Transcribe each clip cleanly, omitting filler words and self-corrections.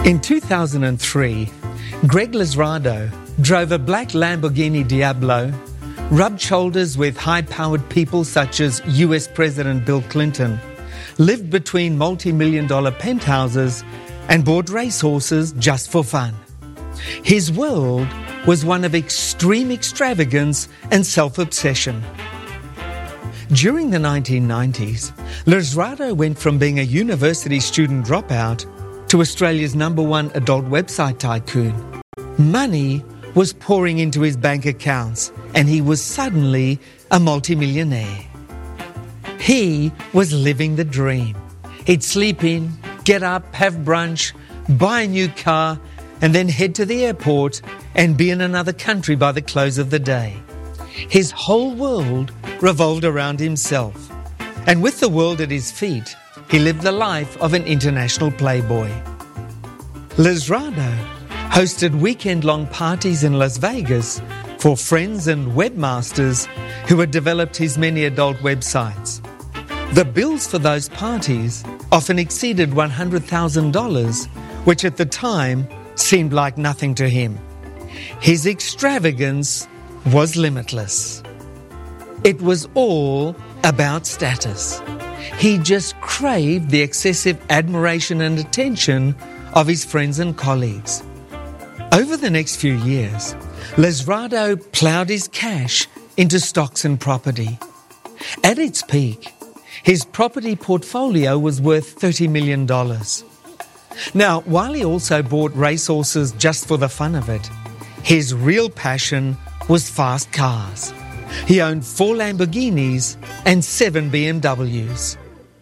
In 2003, Greg Lizardo drove a black Lamborghini Diablo, rubbed shoulders with high-powered people such as US President Bill Clinton, lived between multi-million-dollar penthouses, and bought racehorses just for fun. His world was one of extreme extravagance and self-obsession. During the 1990s, Lizardo went from being a university student dropout to Australia's #1 adult website tycoon. Money was pouring into his bank accounts, and he was suddenly a multimillionaire. He was living the dream. He'd sleep in, get up, have brunch, buy a new car, and then head to the airport and be in another country by the close of the day. His whole world revolved around himself. And with the world at his feet, he lived the life of an international playboy. Lizardo hosted weekend-long parties in Las Vegas for friends and webmasters who had developed his many adult websites. The bills for those parties often exceeded $100,000, which at the time seemed like nothing to him. His extravagance was limitless. It was all about status. He just craved the excessive admiration and attention of his friends and colleagues. Over the next few years, Lizardo ploughed his cash into stocks and property. At its peak, his property portfolio was worth $30 million. Now, while he also bought racehorses just for the fun of it, his real passion was fast cars. He owned 4 Lamborghinis and 7 BMWs.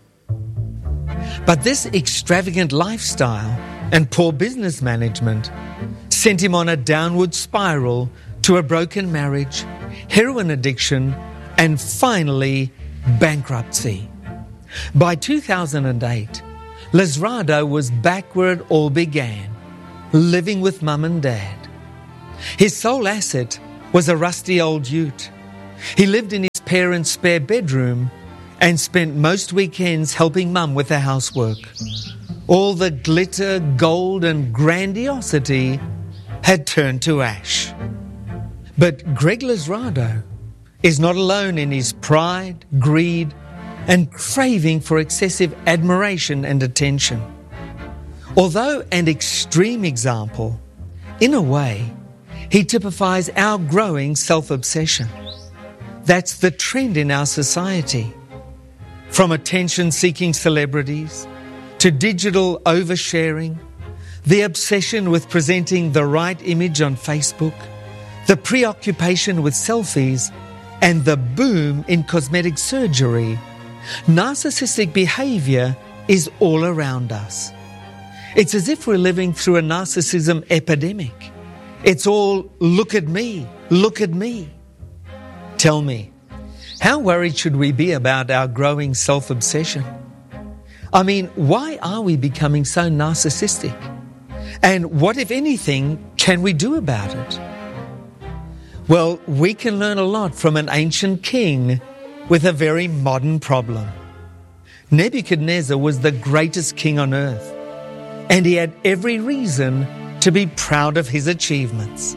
But this extravagant lifestyle and poor business management sent him on a downward spiral to a broken marriage, heroin addiction, and finally, bankruptcy. By 2008, Lizardo was back where it all began, living with mum and dad. His sole asset was a rusty old ute. He lived in his parents' spare bedroom and spent most weekends helping mum with the housework. All the glitter, gold, and grandiosity had turned to ash. But Greg Lizardo is not alone in his pride, greed, and craving for excessive admiration and attention. Although an extreme example, in a way, he typifies our growing self-obsession. That's the trend in our society. From attention-seeking celebrities to digital oversharing, the obsession with presenting the right image on Facebook, the preoccupation with selfies, and the boom in cosmetic surgery, narcissistic behavior is all around us. It's as if we're living through a narcissism epidemic. It's all, look at me, look at me. Tell me, how worried should we be about our growing self-obsession? I mean, why are we becoming so narcissistic? And what, if anything, can we do about it? Well, we can learn a lot from an ancient king with a very modern problem. Nebuchadnezzar was the greatest king on earth, and he had every reason to be proud of his achievements.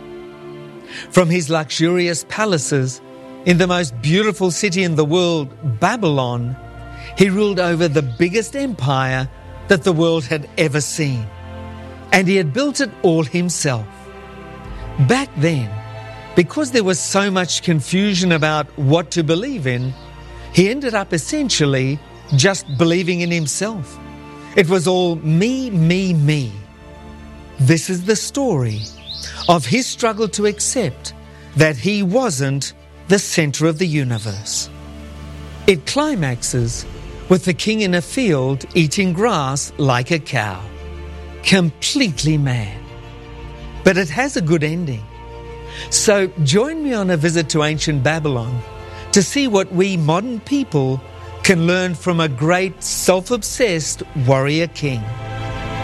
From his luxurious palaces in the most beautiful city in the world, Babylon, he ruled over the biggest empire that the world had ever seen. And he had built it all himself. Back then, because there was so much confusion about what to believe in, he ended up essentially just believing in himself. It was all me, me, me. This is the story of his struggle to accept that he wasn't the center of the universe. It climaxes with the king in a field eating grass like a cow, completely mad. But it has a good ending. So join me on a visit to ancient Babylon to see what we modern people can learn from a great self-obsessed warrior king.